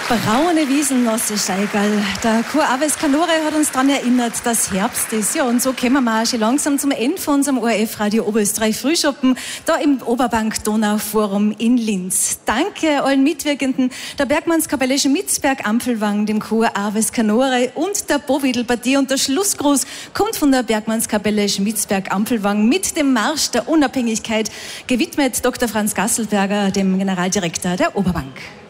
Braune Wiesen, Nosse Steigerl. Der Chor Aves Canore hat uns daran erinnert, dass Herbst ist. Ja, und so kommen wir auch schon langsam zum Ende von unserem ORF-Radio Oberösterreich Frühschoppen, da im Oberbank Donau Forum in Linz. Danke allen Mitwirkenden, der Bergmannskapelle Schmitzberg-Ampelwang, dem Chor Aves Canore und der Bovidl-Partie. Und der Schlussgruß kommt von der Bergmannskapelle Schmitzberg-Ampelwang mit dem Marsch der Unabhängigkeit, gewidmet Dr. Franz Gasselberger, dem Generaldirektor der Oberbank.